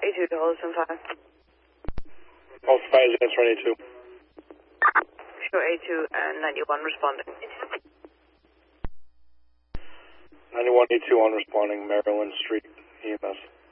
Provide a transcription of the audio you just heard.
A2 to Holliston 5. Oh, 5 is answer on A2. Show A2 and 91 responding. 91 A2 on responding, Maryland Street, EMS.